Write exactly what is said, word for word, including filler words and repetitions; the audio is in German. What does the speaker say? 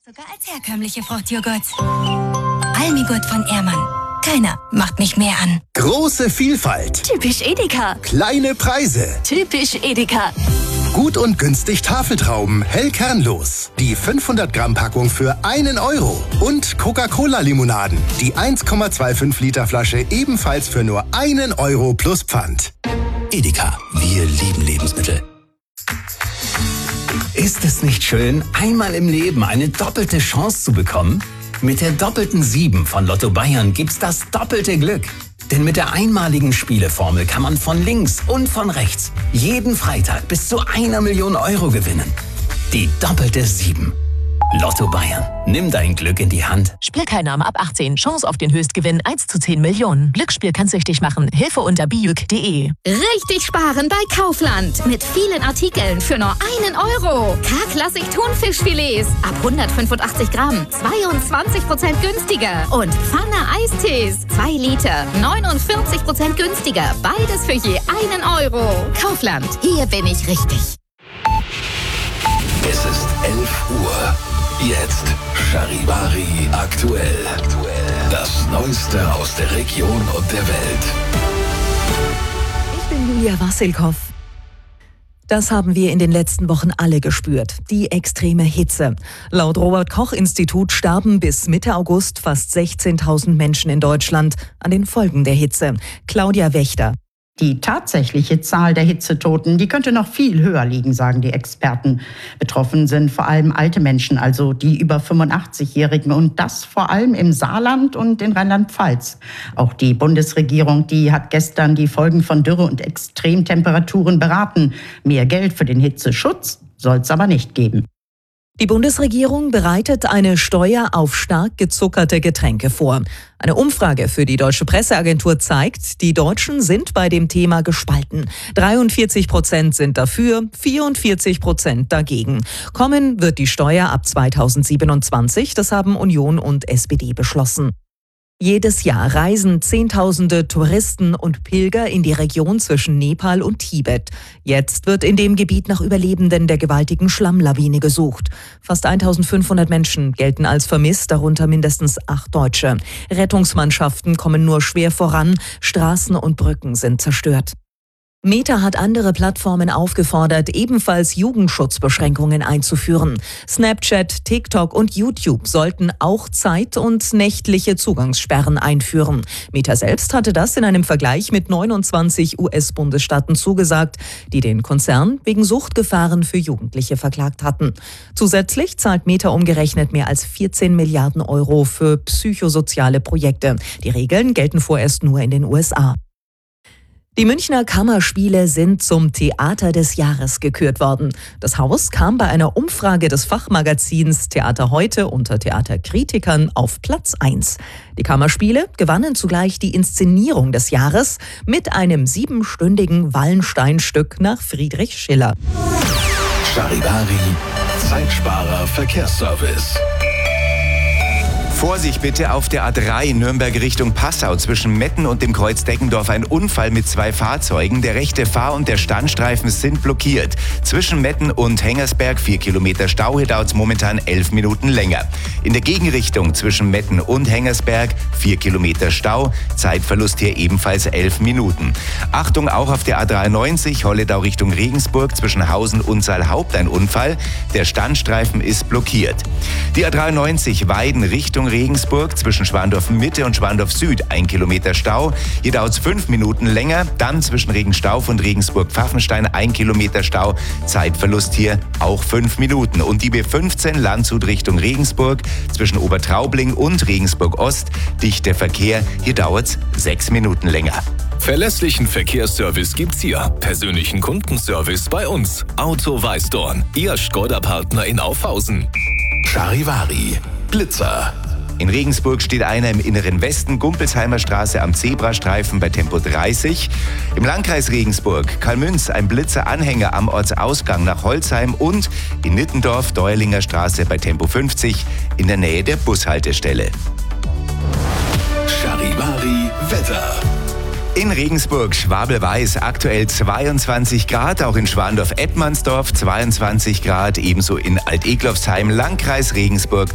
Sogar als herkömmliche Fruchtjoghurt. Almigurt von Ehrmann. Keiner macht mich mehr an. Große Vielfalt. Typisch Edeka. Kleine Preise. Typisch Edeka. Gut und günstig Tafeltrauben, hell kernlos. Die fünfhundert Gramm Packung für einen Euro. Und Coca-Cola-Limonaden. Die eins Komma fünfundzwanzig Liter Flasche ebenfalls für nur einen Euro plus Pfand. Edeka, wir lieben Lebensmittel. Ist es nicht schön, einmal im Leben eine doppelte Chance zu bekommen? Mit der doppelten sieben von Lotto Bayern gibt's das doppelte Glück. Denn mit der einmaligen Spieleformel kann man von links und von rechts jeden Freitag bis zu einer Million Euro gewinnen. Die doppelte sieben. Lotto Bayern. Nimm dein Glück in die Hand. Spielteilnahme ab achtzehn. Chance auf den Höchstgewinn eins zu zehn Millionen. Glücksspiel kann süchtig machen. Hilfe unter bijuk punkt de. Richtig sparen bei Kaufland. Mit vielen Artikeln für nur einen Euro. K-Klassik Thunfischfilets. Ab hundertfünfundachtzig Gramm. zweiundzwanzig Prozent günstiger. Und Pfanne Eistees. zwei Liter. neunundvierzig Prozent günstiger. Beides für je einen Euro. Kaufland. Hier bin ich richtig. Es ist elf Uhr. Jetzt Charivari aktuell. Das Neueste aus der Region und der Welt. Ich bin Julia Wassilkow. Das haben wir in den letzten Wochen alle gespürt. Die extreme Hitze. Laut Robert-Koch-Institut starben bis Mitte August fast sechzehntausend Menschen in Deutschland an den Folgen der Hitze. Claudia Wächter. Die tatsächliche Zahl der Hitzetoten, die könnte noch viel höher liegen, sagen die Experten. Betroffen sind vor allem alte Menschen, also die über fünfundachtzigjährigen, und das vor allem im Saarland und in Rheinland-Pfalz. Auch die Bundesregierung, die hat gestern die Folgen von Dürre und Extremtemperaturen beraten. Mehr Geld für den Hitzeschutz soll es aber nicht geben. Die Bundesregierung bereitet eine Steuer auf stark gezuckerte Getränke vor. Eine Umfrage für die Deutsche Presseagentur zeigt, die Deutschen sind bei dem Thema gespalten. dreiundvierzig Prozent sind dafür, vierundvierzig Prozent dagegen. Kommen wird die Steuer ab zweitausendsiebenundzwanzig, das haben Union und S P D beschlossen. Jedes Jahr reisen Zehntausende Touristen und Pilger in die Region zwischen Nepal und Tibet. Jetzt wird in dem Gebiet nach Überlebenden der gewaltigen Schlammlawine gesucht. Fast eintausendfünfhundert Menschen gelten als vermisst, darunter mindestens acht Deutsche. Rettungsmannschaften kommen nur schwer voran, Straßen und Brücken sind zerstört. Meta hat andere Plattformen aufgefordert, ebenfalls Jugendschutzbeschränkungen einzuführen. Snapchat, TikTok und YouTube sollten auch zeit- und nächtliche Zugangssperren einführen. Meta selbst hatte das in einem Vergleich mit neunundzwanzig U S-Bundesstaaten zugesagt, die den Konzern wegen Suchtgefahren für Jugendliche verklagt hatten. Zusätzlich zahlt Meta umgerechnet mehr als vierzehn Milliarden Euro für psychosoziale Projekte. Die Regeln gelten vorerst nur in den U S A. Die Münchner Kammerspiele sind zum Theater des Jahres gekürt worden. Das Haus kam bei einer Umfrage des Fachmagazins Theater Heute unter Theaterkritikern auf Platz eins. Die Kammerspiele gewannen zugleich die Inszenierung des Jahres mit einem siebenstündigen Wallenstein-Stück nach Friedrich Schiller. Charivari, Zeitsparer Verkehrsservice. Vorsicht bitte auf der A drei Nürnberg Richtung Passau zwischen Metten und dem Kreuz Deggendorf ein Unfall mit zwei Fahrzeugen. Der rechte Fahr- und der Standstreifen sind blockiert. Zwischen Metten und Hengersberg vier Kilometer Stau, hier dauert es momentan elf Minuten länger. In der Gegenrichtung zwischen Metten und Hengersberg vier Kilometer Stau, Zeitverlust hier ebenfalls elf Minuten. Achtung auch auf der A dreiundneunzig Holledau Richtung Regensburg zwischen Hausen und Saalhaupt ein Unfall. Der Standstreifen ist blockiert. Die A dreiundneunzig Weiden Richtung Regensburg zwischen Schwandorf Mitte und Schwandorf Süd ein Kilometer Stau. Hier dauert es fünf Minuten länger. Dann zwischen Regenstauf und Regensburg-Pfaffenstein ein Kilometer Stau. Zeitverlust hier auch fünf Minuten. Und die B fünfzehn Landshut Richtung Regensburg zwischen Obertraubling und Regensburg Ost. Dichter Verkehr. Hier dauert es sechs Minuten länger. Verlässlichen Verkehrsservice gibt's hier. Persönlichen Kundenservice bei uns. Auto Weißdorn, Ihr Skoda-Partner in Aufhausen. Charivari, Blitzer. In Regensburg steht einer im inneren Westen, Gumpelsheimer Straße am Zebrastreifen bei Tempo dreißig. Im Landkreis Regensburg, Kalmünz, ein Blitzer-Anhänger am Ortsausgang nach Holzheim und in Nittendorf, Deuerlinger Straße bei Tempo fünfzig in der Nähe der Bushaltestelle. Charivari Wetter. In Regensburg schwabelweiß, aktuell zweiundzwanzig Grad, auch in Schwandorf-Edmannsdorf zweiundzwanzig Grad, ebenso in Alt-Eglofsheim, Landkreis Regensburg